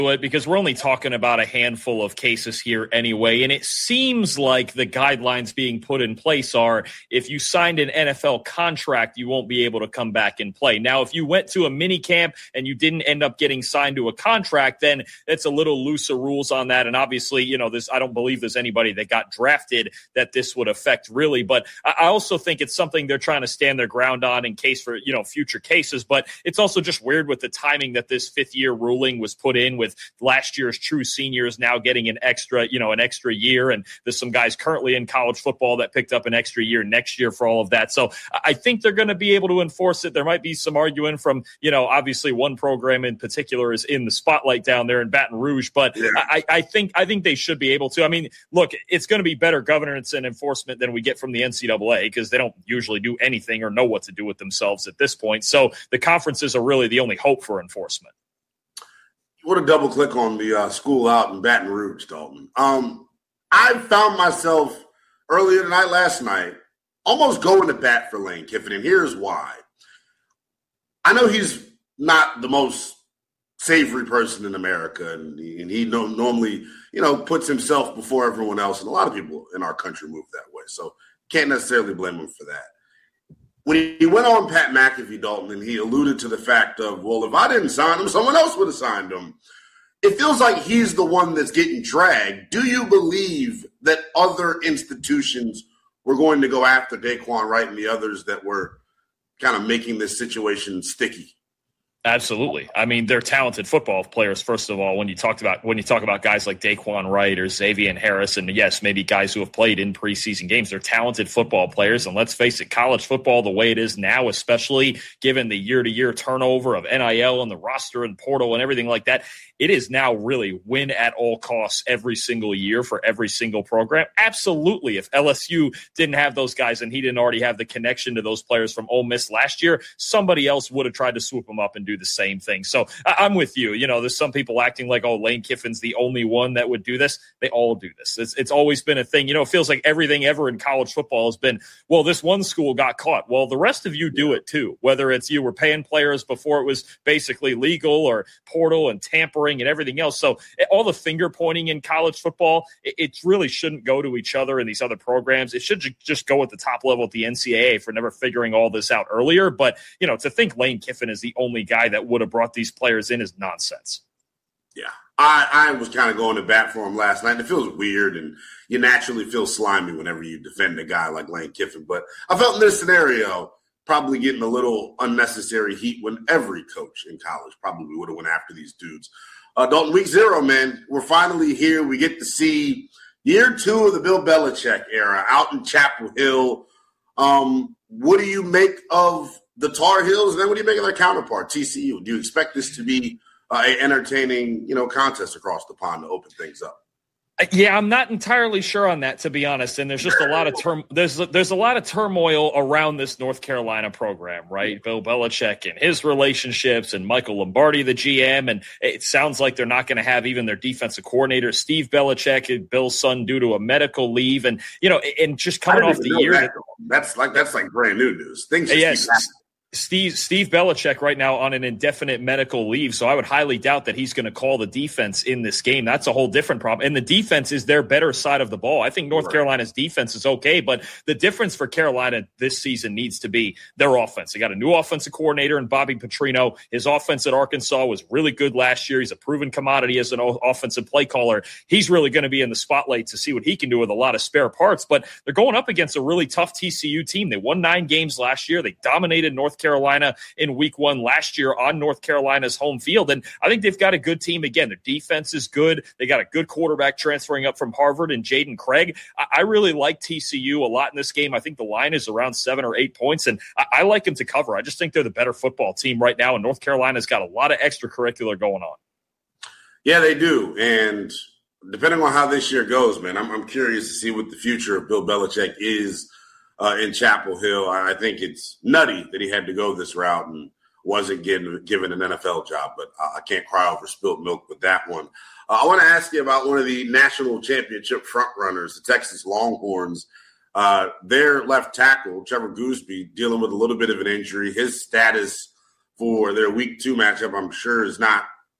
it because we're only talking about a handful of cases here anyway, and it seems like the guidelines being put in place are if you signed an NFL contract, you won't be able to come back and play. Now, if you went to a mini camp and you didn't end up getting signed to a contract, then it's a little looser rules on that. And obviously, I don't believe there's anybody that got drafted that this would affect really. But I also think it's something they're trying to stand their ground on in case for, future cases. But it's also just weird with the timing that this fifth-year ruling was put in with last year's true seniors now getting an extra year. And there's some guys currently in college football that picked up an extra year next year for all of that. So I think they're going to be able to enforce it. There might be some arguing from, obviously one program in particular is in the spotlight down there in Baton Rouge, but yeah. I think they should be able to. I mean, look, it's going to be better governance and enforcement than we get from the NCAA because they don't usually do anything or know what to do with themselves at this point. So the conferences are really the only hope for enforcement. You want to double click on the school out in Baton Rouge, Dalton. I found myself earlier tonight, last night, almost going to bat for Lane Kiffin, and here's why. I know he's not the most savory person in America, and he normally, puts himself before everyone else, and a lot of people in our country move that way, so can't necessarily blame him for that. When he went on Pat McAfee, Dalton, and he alluded to the fact of, well, if I didn't sign him, someone else would have signed him. It feels like he's the one that's getting dragged. Do you believe that other institutions were going to go after Daquan Wright and the others that were kind of making this situation sticky? Absolutely. I mean, they're talented football players, first of all, when you talk about guys like Daquan Wright or Xavier Harris, and yes, maybe guys who have played in preseason games, they're talented football players. And let's face it, college football, the way it is now, especially given the year-to-year turnover of NIL and the roster and portal and everything like that, it is now really win at all costs every single year for every single program. Absolutely. If LSU didn't have those guys and he didn't already have the connection to those players from Ole Miss last year, somebody else would have tried to swoop them up and do the same thing. So I'm with you. There's some people acting like, Lane Kiffin's the only one that would do this. They all do this. It's always been a thing. It feels like everything ever in college football has been, well, this one school got caught. Well, the rest of you do it too, whether it's you were paying players before it was basically legal or portal and tampering and everything else. So all the finger pointing in college football, it really shouldn't go to each other in these other programs. It should just go at the top level at the NCAA for never figuring all this out earlier. But, to think Lane Kiffin is the only guy that would have brought these players in is nonsense. Yeah. I was kind of going to bat for him last night. It feels weird, and you naturally feel slimy whenever you defend a guy like Lane Kiffin. But I felt in this scenario probably getting a little unnecessary heat when every coach in college probably would have went after these dudes. Dalton, week 0, man, we're finally here. We get to see year 2 of the Bill Belichick era out in Chapel Hill. What do you make of the Tar Heels, and then what do you make of their counterpart, TCU? Do you expect this to be an entertaining, contest across the pond to open things up? Yeah, I'm not entirely sure on that, to be honest. And there's just a lot of there's a lot of turmoil around this North Carolina program, right? Bill Belichick and his relationships, and Michael Lombardi, the GM, and it sounds like they're not going to have even their defensive coordinator, Steve Belichick, Bill's son, due to a medical leave, and and just coming off the year. That's like brand new news. Things just keep happening. Steve Belichick right now on an indefinite medical leave, so I would highly doubt that he's going to call the defense in this game. That's a whole different problem. And the defense is their better side of the ball. I think North Carolina's defense is okay, but the difference for Carolina this season needs to be their offense. They got a new offensive coordinator in Bobby Petrino. His offense at Arkansas was really good last year. He's a proven commodity as an offensive play caller. He's really going to be in the spotlight to see what he can do with a lot of spare parts, but they're going up against a really tough TCU team. They won 9 games last year. They dominated North Carolina in week 1 last year on North Carolina's home field. And I think they've got a good team. Again, their defense is good. They got a good quarterback transferring up from Harvard and Jaden Craig. I really like TCU a lot in this game. I think the line is around 7 or 8 points, and I like them to cover. I just think they're the better football team right now, and North Carolina's got a lot of extracurricular going on. Yeah, they do. And depending on how this year goes, man, I'm curious to see what the future of Bill Belichick is in Chapel Hill. I think it's nutty that he had to go this route and wasn't given an NFL job, but I can't cry over spilt milk with that one. I want to ask you about one of the national championship frontrunners, the Texas Longhorns. Their left tackle, Trevor Gooseby, dealing with a little bit of an injury. His status for their week 2 matchup, I'm sure, is not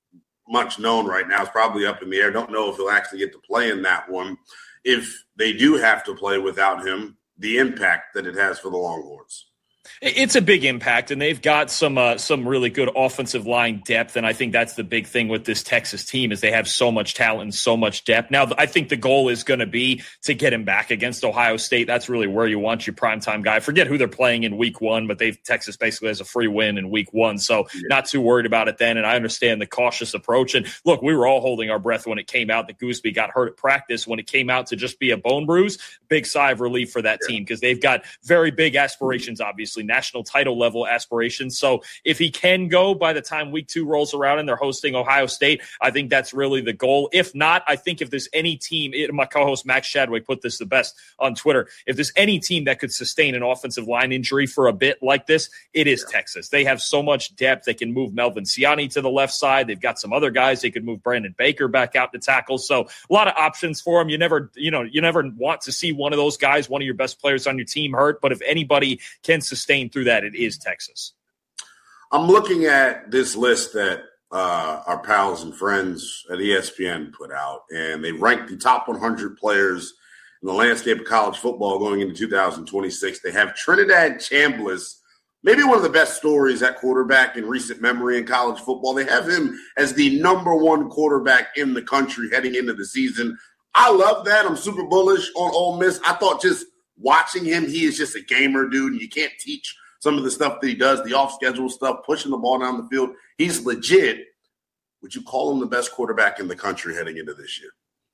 much known right now. It's probably up in the air. Don't know if he'll actually get to play in that one. If they do have to play without him, the impact that it has for the Longhorns. It's a big impact, and they've got some really good offensive line depth, and I think that's the big thing with this Texas team is they have so much talent and so much depth. Now, I think the goal is going to be to get him back against Ohio State. That's really where you want your primetime guy. Forget who they're playing in week one, but Texas basically has a free win in week one, so not too worried about it then, and I understand the cautious approach. And look, we were all holding our breath when it came out that Gooseby got hurt at practice. When it came out to just be a bone bruise, big sigh of relief for that team because they've got very big aspirations, obviously, national title level aspirations. So if he can go by the time week 2 rolls around and they're hosting Ohio State, I think that's really the goal. If not, I think if there's any team, my co-host Max Shadwick put this the best on Twitter, if there's any team that could sustain an offensive line injury for a bit like this, it is Texas. They have so much depth. They can move Melvin Siani to the left side. They've got some other guys. They could move Brandon Baker back out to tackle. So a lot of options for him. You never want to see one of those guys, one of your best players on your team hurt, but if anybody can sustain through that, it is Texas. I'm looking at this list that our pals and friends at ESPN put out, and they ranked the top 100 players in the landscape of college football going into 2026. They have Trinidad Chambliss, maybe one of the best stories at quarterback in recent memory in college football. They have him as the number 1 quarterback in the country heading into the season. I love that. I'm super bullish on Ole Miss. I thought just watching him, he is just a gamer, dude, and you can't teach some of the stuff that he does, the off-schedule stuff, pushing the ball down the field. He's legit. Would you call him the best quarterback in the country heading into this year?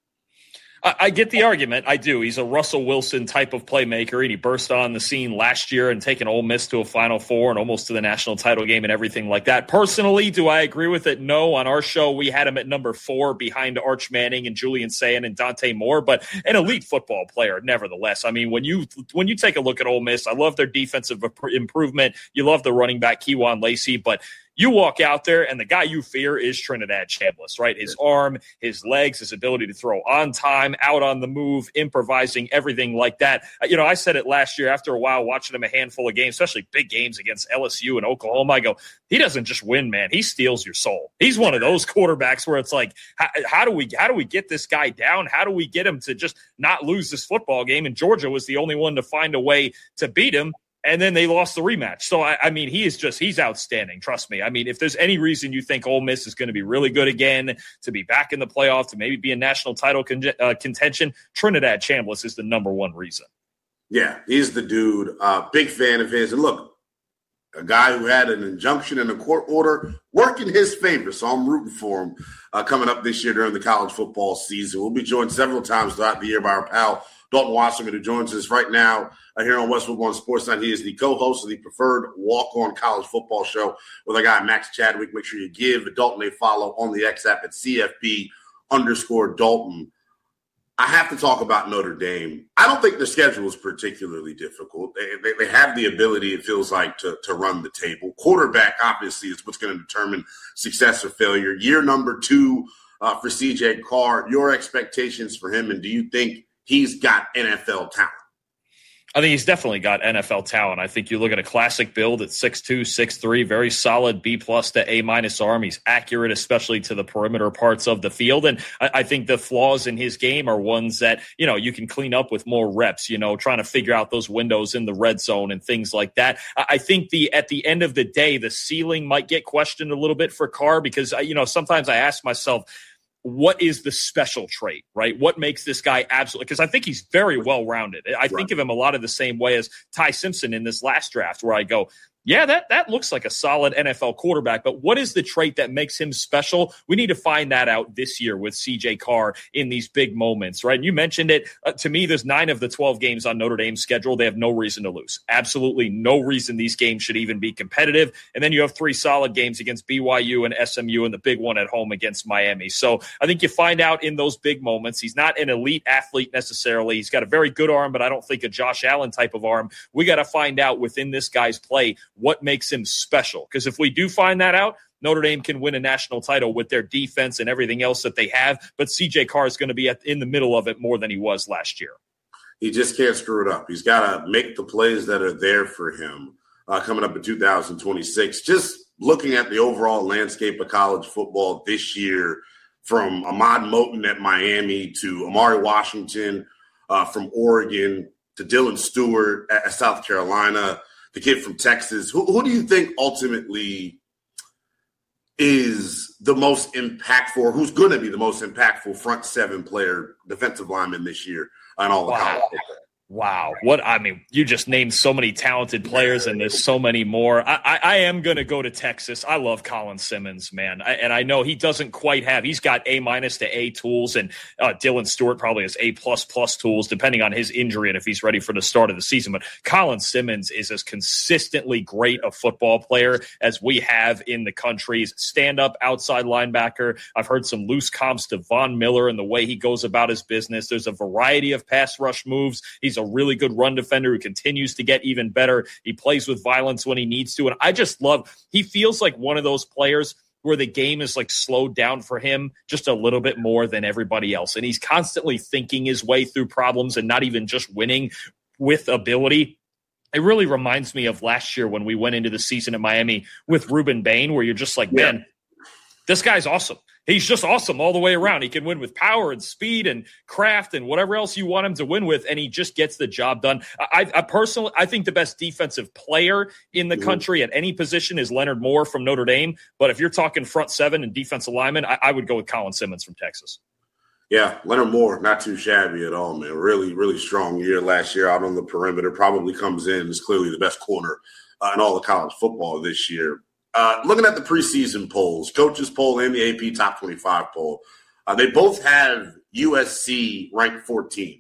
I get the argument. I do. He's a Russell Wilson type of playmaker, and he burst on the scene last year and taken Ole Miss to a Final Four and almost to the national title game and everything like that. Personally, do I agree with it? No. On our show, we had him at number 4 behind Arch Manning and Julian Sayin and Dante Moore, but an elite football player nevertheless. I mean, when you take a look at Ole Miss, I love their defensive improvement. You love the running back, Kejuan Lacey, but you walk out there, and the guy you fear is Trinidad Chambliss, right? His arm, his legs, his ability to throw on time, out on the move, improvising, everything like that. I said it last year after a while watching him a handful of games, especially big games against LSU and Oklahoma. I go, he doesn't just win, man. He steals your soul. He's one of those quarterbacks where it's like, how do we get this guy down? How do we get him to just not lose this football game? And Georgia was the only one to find a way to beat him. And then they lost the rematch. So, I mean, he's outstanding. Trust me. I mean, if there's any reason you think Ole Miss is going to be really good again, to be back in the playoff, to maybe be in national title contention, Trinidad Chambliss is the number 1 reason. Yeah, he's the dude. Big fan of his. And look, a guy who had an injunction and a court order work in his favor. So I'm rooting for him coming up this year during the college football season. We'll be joined several times throughout the year by our pal, Dalton Wasserman, who joins us right now here on West Football and Sports Night. He is the co-host of the preferred walk-on college football show with our guy Max Chadwick. Make sure you give Dalton a follow on the X app at CFB_Dalton. I have to talk about Notre Dame. I don't think their schedule is particularly difficult. They have the ability, it feels like, to run the table. Quarterback, obviously, is what's going to determine success or failure. Year number 2 for C.J. Carr. Your expectations for him, and do you think he's got NFL talent? I think he's definitely got NFL talent. I think you look at a classic build at 6'2", 6'3", very solid B+ to A- arm. He's accurate, especially to the perimeter parts of the field. And I think the flaws in his game are ones that, you can clean up with more reps, trying to figure out those windows in the red zone and things like that. I think at the end of the day, the ceiling might get questioned a little bit for Carr because, sometimes I ask myself, what is the special trait, right? What makes this guy absolutely – because I think he's very well-rounded. I think of him a lot of the same way as Ty Simpson in this last draft where I go, yeah, that looks like a solid NFL quarterback, but what is the trait that makes him special? We need to find that out this year with C.J. Carr in these big moments, right? And you mentioned it. To me, there's 9 of the 12 games on Notre Dame's schedule. They have no reason to lose. Absolutely no reason these games should even be competitive. And then you have 3 solid games against BYU and SMU and the big one at home against Miami. So I think you find out in those big moments. He's not an elite athlete necessarily. He's got a very good arm, but I don't think a Josh Allen type of arm. We got to find out within this guy's play what makes him special. Because if we do find that out, Notre Dame can win a national title with their defense and everything else that they have. But C.J. Carr is going to be in the middle of it more than he was last year. He just can't screw it up. He's got to make the plays that are there for him coming up in 2026. Just looking at the overall landscape of college football this year, from Ahmad Moten at Miami to Amari Washington from Oregon to Dylan Stewart at South Carolina, the kid from Texas, who do you think ultimately is the most impactful, or who's going to be the most impactful front seven player, defensive lineman this year on all the college football? Wow. You just named so many talented players, and there's so many more. I am going to go to Texas. I love Colin Simmons, man. And I know he does't quite have, he's got A- to A tools, and Dylan Stewart probably has A++ tools, depending on his injury and if he's ready for the start of the season. But Colin Simmons is as consistently great a football player as we have in the country. He's stand-up outside linebacker. I've heard some loose comps to Von Miller and the way he goes about his business. There's a variety of pass rush moves. He's a really good run defender who continues to get even better. He plays with violence when he needs to. And I just love, he feels like one of those players where the game is like slowed down for him just a little bit more than everybody else. And he's constantly thinking his way through problems and not even just winning with ability. It really reminds me of last year when we went into the season at Miami with Ruben Bain, where you're just like, man, this guy's awesome. He's just awesome all the way around. He can win with power and speed and craft and whatever else you want him to win with, and he just gets the job done. I personally think the best defensive player in the country at any position is Leonard Moore from Notre Dame. But if you're talking front seven and defensive lineman, I would go with Colin Simmons from Texas. Yeah, Leonard Moore, not too shabby at all, man. Really, really strong year last year out on the perimeter. Probably comes in as clearly the best corner in all of college football this year. Looking at the preseason polls, coaches poll and the AP top 25 poll, they both have USC ranked 14th.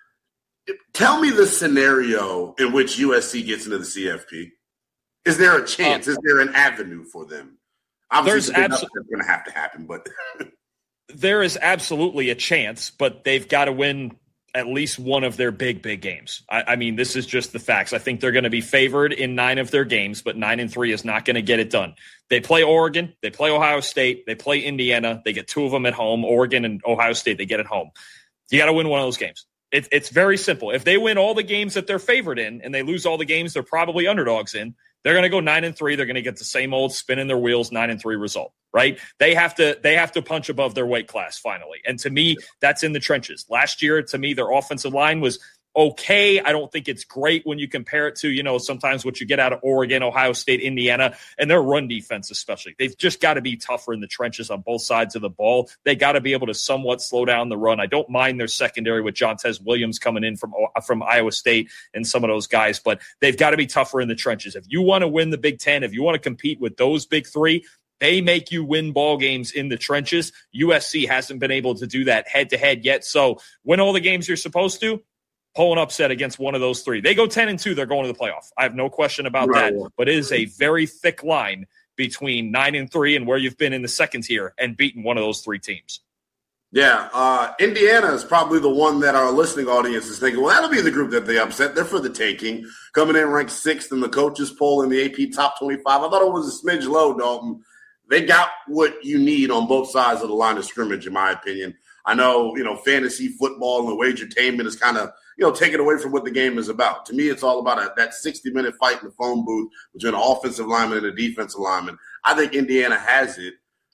Tell me the scenario in which USC gets into the CFP. Is there a chance? Is there an avenue for them? Obviously, it's going to have to happen, but there is absolutely a chance, but they've got to win at least one of their big games. I mean, this is just the facts. I think they're going to be favored in 9 of their games, but 9-3 is not going to get it done. They play Oregon, they play Ohio State, they play Indiana. They get 2 of them at home. Oregon and Ohio State, they get at home. You got to win one of those games. It's very simple. If they win all the games that they're favored in and they lose all the games they're probably underdogs in, they're going to go 9-3. They're going to get the same old spin in their wheels 9-3 result, right? They have to punch above their weight class finally. And to me, that's in the trenches. Last year, to me, their offensive line was okay. I don't think it's great when you compare it to, sometimes what you get out of Oregon, Ohio State, Indiana, and their run defense especially. They've just got to be tougher in the trenches on both sides of the ball. They got to be able to somewhat slow down the run. I don't mind their secondary with Jontez Williams coming in from Iowa State and some of those guys, but they've got to be tougher in the trenches. If you want to win the Big Ten, if you want to compete with those big three, they make you win ball games in the trenches. USC hasn't been able to do that head-to-head yet. So win all the games you're supposed to, pull an upset against one of those three. They go 10-2, they're going to the playoff. I have no question about that. But it is a very thick line between 9-3 and where you've been in the second tier and beating one of those 3 teams. Yeah, Indiana is probably the one that our listening audience is thinking, well, that'll be the group that they upset. They're for the taking. Coming in ranked 6th in the coaches poll in the AP top 25. I thought it was a smidge low, Dalton. They got what you need on both sides of the line of scrimmage, in my opinion. I know, fantasy football and the wagertainment is kind of, taken away from what the game is about. To me, it's all about that 60-minute fight in the phone booth between an offensive lineman and a defensive lineman. I think Indiana has it.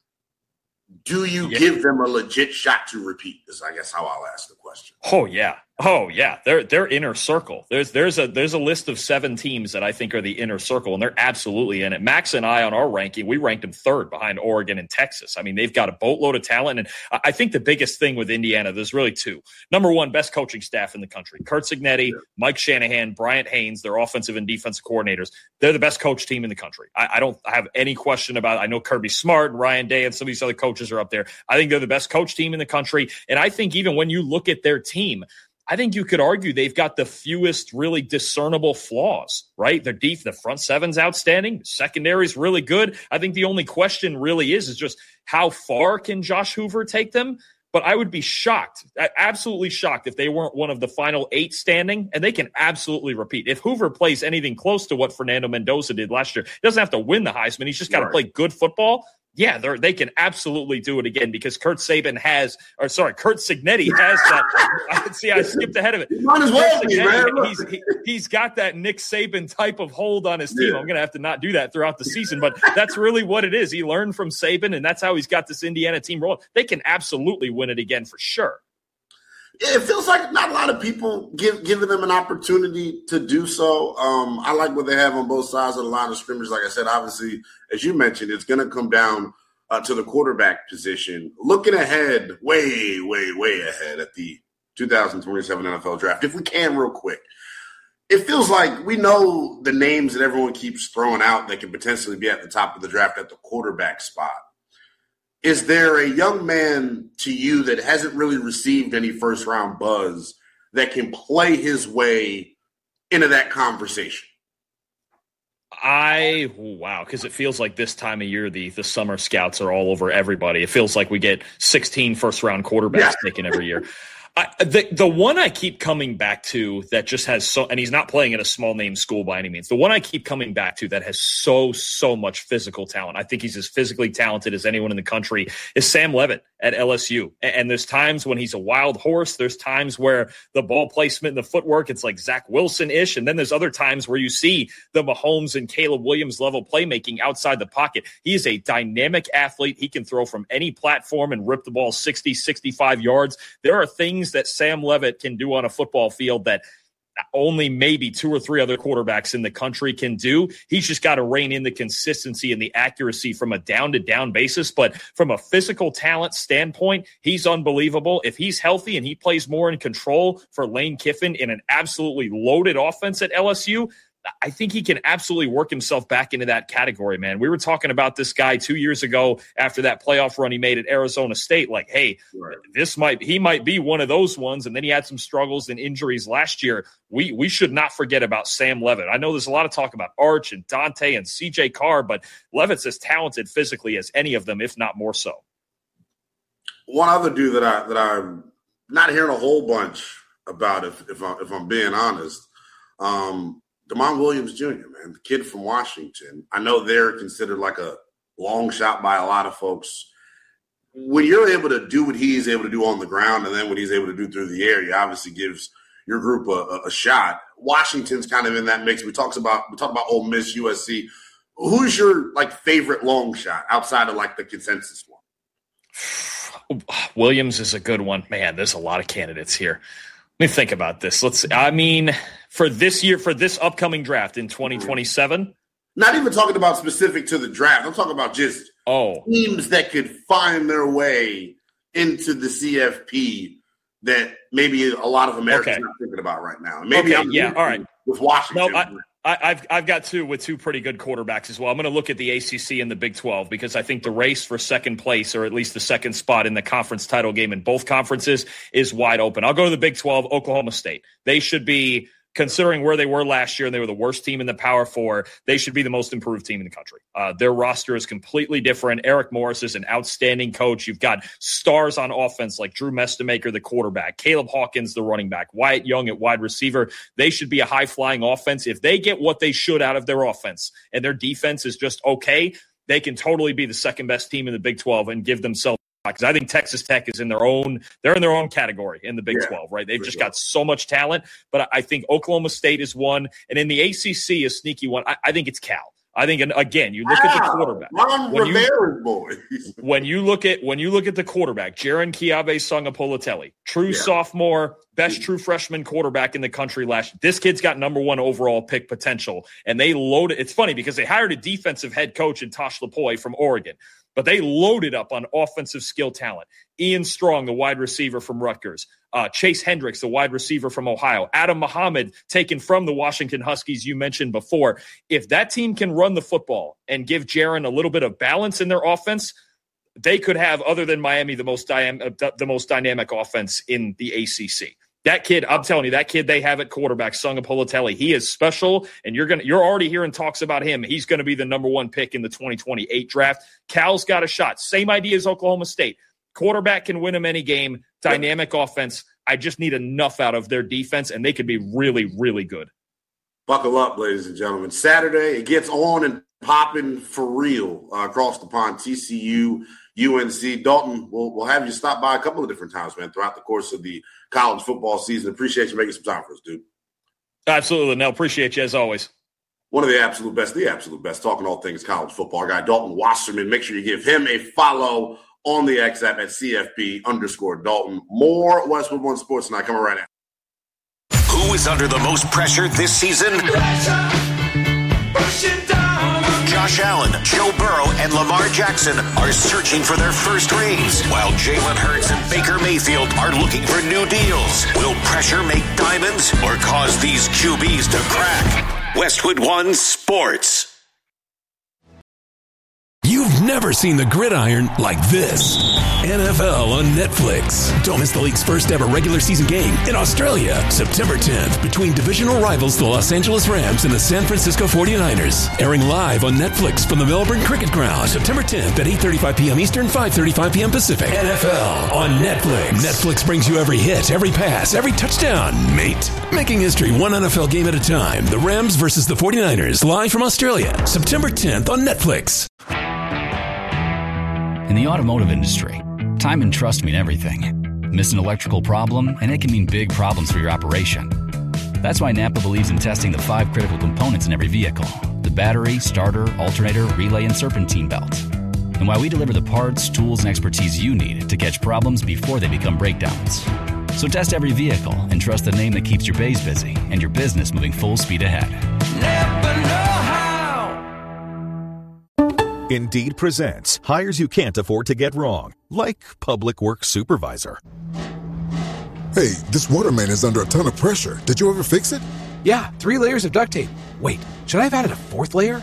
Do you give them a legit shot to repeat? Is, I guess, how I'll ask the question. Oh yeah. They're inner circle. There's a list of 7 teams that I think are the inner circle, and they're absolutely in it. Max and I on our ranking, we ranked them 3rd behind Oregon and Texas. I mean, they've got a boatload of talent, and I think the biggest thing with Indiana, there's really 2. Number 1, best coaching staff in the country. Curt Cignetti, Mike Shanahan, Bryant Haynes, their offensive and defensive coordinators. They're the best coach team in the country. I don't have any question about it. I know Kirby Smart and Ryan Day and some of these other coaches are up there. I think they're the best coach team in the country, and I think even when you look at their team, I think you could argue they've got the fewest really discernible flaws, right? Their the front seven's outstanding. Secondary's really good. I think the only question really is just how far can Josh Hoover take them? But I would be shocked, absolutely shocked, if they weren't one of the final 8 standing, and they can absolutely repeat. If Hoover plays anything close to what Fernando Mendoza did last year, he doesn't have to win the Heisman. He's just got to play good football. Yeah, they can absolutely do it again because Curt Signetti has that. See, I skipped ahead of it. Might as well be, man. He's got that Nick Saban type of hold on his team. Yeah. I'm going to have to not do that throughout the season, but that's really what it is. He learned from Saban, and that's how he's got this Indiana team rolling. They can absolutely win it again for sure. It feels like not a lot of people giving them an opportunity to do so. I like what they have on both sides of the line of scrimmage. Like I said, obviously, as you mentioned, it's going to come down to the quarterback position. Looking ahead, way, way, way ahead at the 2027 NFL draft, if we can real quick. It feels like we know the names that everyone keeps throwing out that can potentially be at the top of the draft at the quarterback spot. Is there a young man to you that hasn't really received any first-round buzz that can play his way into that conversation? Because it feels like this time of year, the summer scouts are all over everybody. It feels like we get 16 first-round quarterbacks taken every year. The one I keep coming back to that just has and he's not playing at a small name school by any means. The one I keep coming back to that has so much physical talent. I think he's as physically talented as anyone in the country is Sam Leavitt at LSU. And there's times when he's a wild horse. There's times where the ball placement and the footwork, it's like Zach Wilson-ish. And then there's other times where you see the Mahomes and Caleb Williams level playmaking outside the pocket. He is a dynamic athlete. He can throw from any platform and rip the ball 60, 65 yards. There are things that Sam Leavitt can do on a football field that only maybe 2 or 3 other quarterbacks in the country can do. He's just got to rein in the consistency and the accuracy from a down-to-down basis. But from a physical talent standpoint, he's unbelievable. If he's healthy and he plays more in control for Lane Kiffin in an absolutely loaded offense at LSU, I think he can absolutely work himself back into that category, man. We were talking about this guy 2 years ago after that playoff run he made at Arizona State. Like, hey, he might be one of those ones. And then he had some struggles and injuries last year. We should not forget about Sam Leavitt. I know there's a lot of talk about Arch and Dante and CJ Carr, but Leavitt's as talented physically as any of them, if not more so. One other dude that I'm not hearing a whole bunch about, if I'm being honest, Damon Williams Jr., man, the kid from Washington. I know they're considered like a long shot by a lot of folks. When you're able to do what he's able to do on the ground and then what he's able to do through the air, he obviously gives your group a shot. Washington's kind of in that mix. We talk about Ole Miss, USC. Who's your favorite long shot outside of the consensus one? Williams is a good one. Man, there's a lot of candidates here. Let me think about this. For this year, for this upcoming draft in 2027? Not even talking about specific to the draft. I'm talking about just teams that could find their way into the CFP that maybe a lot of Americans are not thinking about right now. Maybe all right. With Washington. No, I've got two pretty good quarterbacks as well. I'm going to look at the ACC and the Big 12 because I think the race for second place, or at least the second spot in the conference title game in both conferences, is wide open. I'll go to the Big 12, Oklahoma State. They should be, considering where they were last year and they were the worst team in the Power Four, they should be the most improved team in the country. Their roster is completely different. Eric Morris is an outstanding coach. You've got stars on offense like Drew Mestemaker, the quarterback, Caleb Hawkins, the running back, Wyatt Young at wide receiver. They should be a high-flying offense. If they get what they should out of their offense and their defense is just okay, they can totally be the second-best team in the Big 12 and give themselves, because I think Texas Tech is in their own category in the Big 12, right? They've just got so much talent. But I think Oklahoma State is one. And in the ACC, a sneaky one, I think it's Cal. I think, and again, you look at the quarterback. When you look at the quarterback, Jaron Keave-Sungapoloteli, true sophomore, best true freshman quarterback in the country last year. This kid's got number 1 overall pick potential. And they loaded. It's funny because they hired a defensive head coach in Tosh Lupoi from Oregon. But they loaded up on offensive skill talent. Ian Strong, the wide receiver from Rutgers. Chase Hendricks, the wide receiver from Ohio. Adam Muhammad, taken from the Washington Huskies you mentioned before. If that team can run the football and give Jaron a little bit of balance in their offense, they could have, other than Miami, the most dynamic offense in the ACC. That kid, I'm telling you, that kid they have at quarterback, Sungapoloteli, he is special, and you're already hearing talks about him. He's going to be the number 1 pick in the 2028 draft. Cal's got a shot. Same idea as Oklahoma State. Quarterback can win them any game. Dynamic offense. I just need enough out of their defense, and they could be really, really good. Buckle up, ladies and gentlemen. Saturday, it gets on and popping for real across the pond, TCU, UNC. Dalton, we'll have you stop by a couple of different times, man, throughout the course of the college football season. Appreciate you making some time for us, dude. Absolutely, Nell. Appreciate you as always. One of the absolute best, talking all things college football. Our guy, Dalton Wasserman. Make sure you give him a follow on the X app at CFB_Dalton. More Westwood One Sports Tonight coming right now. Who is under the most pressure this season? Josh Allen, Joe Burrow, and Lamar Jackson are searching for their first rings, while Jalen Hurts and Baker Mayfield are looking for new deals. Will pressure make diamonds or cause these QBs to crack? Westwood One Sports. You've never seen the gridiron like this. NFL on Netflix. Don't miss the league's first ever regular season game in Australia, September 10th, between divisional rivals the Los Angeles Rams and the San Francisco 49ers. Airing live on Netflix from the Melbourne Cricket Ground, September 10th at 8:35 p.m. Eastern, 5:35 p.m. Pacific. NFL on Netflix. Netflix brings you every hit, every pass, every touchdown, mate. Making history one NFL game at a time. The Rams versus the 49ers, live from Australia, September 10th on Netflix. In the automotive industry, time and trust mean everything. Miss an electrical problem, and it can mean big problems for your operation. That's why Napa believes in testing the 5 critical components in every vehicle: the battery, starter, alternator, relay, and serpentine belt. And why we deliver the parts, tools, and expertise you need to catch problems before they become breakdowns. So test every vehicle and trust the name that keeps your bays busy and your business moving full speed ahead. Napa know-how. Indeed presents hires you can't afford to get wrong, like public works supervisor. Hey, this water main is under a ton of pressure. Did you ever fix it? Yeah, 3 layers of duct tape. Wait, should I have added a 4th layer?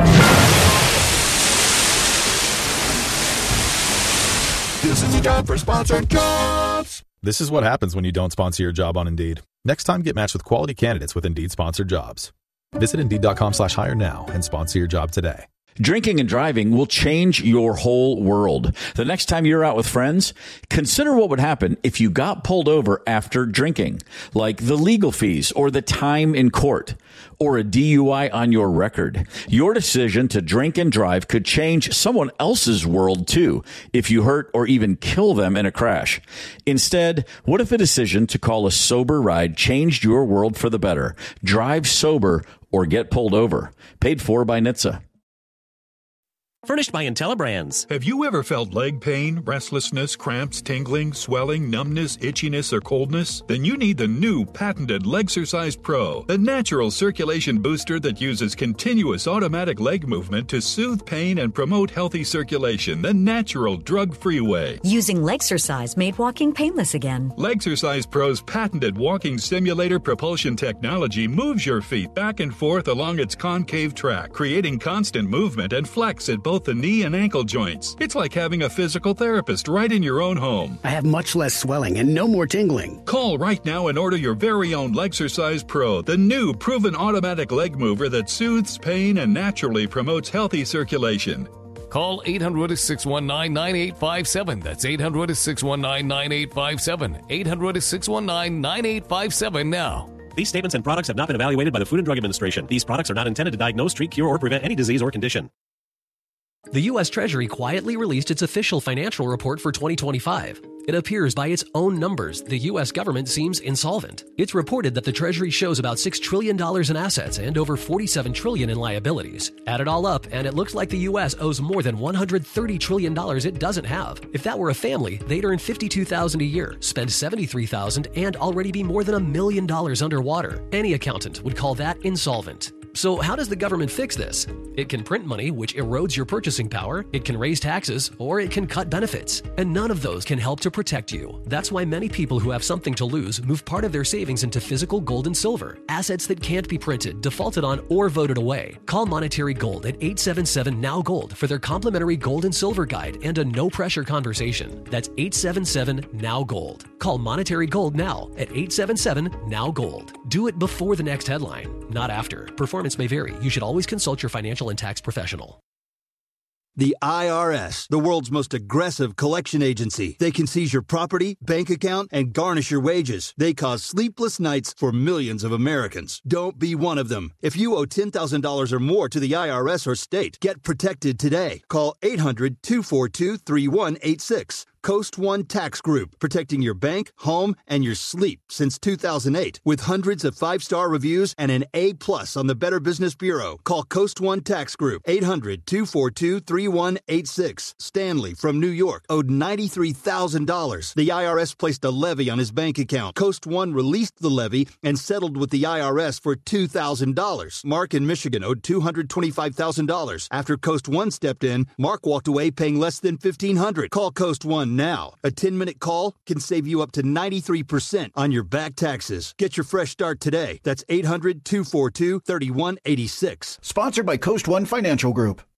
This is a job for Sponsored Jobs. This is what happens when you don't sponsor your job on Indeed. Next time, get matched with quality candidates with Indeed sponsored jobs. Visit Indeed.com/hire now and sponsor your job today. Drinking and driving will change your whole world. The next time you're out with friends, consider what would happen if you got pulled over after drinking, like the legal fees or the time in court or a DUI on your record. Your decision to drink and drive could change someone else's world too if you hurt or even kill them in a crash. Instead, what if a decision to call a sober ride changed your world for the better? Drive sober or get pulled over. Paid for by NHTSA. Furnished by IntelliBrands. Have you ever felt leg pain, restlessness, cramps, tingling, swelling, numbness, itchiness, or coldness? Then you need the new patented Legsercise Pro, the natural circulation booster that uses continuous automatic leg movement to soothe pain and promote healthy circulation the natural drug-free way. Using Legsercise made walking painless again. Legsercise Pro's patented walking simulator propulsion technology moves your feet back and forth along its concave track, creating constant movement and flex at both the knee and ankle joints. It's like having a physical therapist right in your own home. I have much less swelling and no more tingling. Call right now and order your very own Legsercise Pro, the new proven automatic leg mover that soothes pain and naturally promotes healthy circulation. Call 800-619-9857. That's 800-619-9857. 800-619-9857 now. These statements and products have not been evaluated by the Food and Drug Administration. These products are not intended to diagnose, treat, cure, or prevent any disease or condition. The U.S. Treasury quietly released its official financial report for 2025. It appears by its own numbers, the U.S. government seems insolvent. It's reported that the Treasury shows about $6 trillion in assets and over $47 trillion in liabilities. Add it all up, and it looks like the U.S. owes more than $130 trillion it doesn't have. If that were a family, they'd earn $52,000 a year, spend $73,000, and already be more than $1 million underwater. Any accountant would call that insolvent. So how does the government fix this? It can print money, which erodes your purchasing power, it can raise taxes, or it can cut benefits. And none of those can help to protect you. That's why many people who have something to lose move part of their savings into physical gold and silver, assets that can't be printed, defaulted on, or voted away. Call Monetary Gold at 877-NOW-GOLD for their complimentary gold and silver guide and a no-pressure conversation. That's 877-NOW-GOLD. Call Monetary Gold now at 877-NOW-GOLD. Do it before the next headline, not after. Performance may vary. You should always consult your financial and tax professional. The IRS, the world's most aggressive collection agency. They can seize your property, bank account, and garnish your wages. They cause sleepless nights for millions of Americans. Don't be one of them. If you owe $10,000 or more to the IRS or state, get protected today. Call 800-242-3186. Coast One Tax Group, protecting your bank, home, and your sleep since 2008. With hundreds of 5-star reviews and an A+ on the Better Business Bureau. Call Coast One Tax Group, 800-242-3186. Stanley from New York owed $93,000. The IRS placed a levy on his bank account. Coast One released the levy and settled with the IRS for $2,000. Mark in Michigan owed $225,000. After Coast One stepped in, Mark walked away paying less than $1,500. Call Coast One now. A 10-minute call can save you up to 93% on your back taxes. Get your fresh start today. That's 800-242-3186. Sponsored by Coast One Financial Group.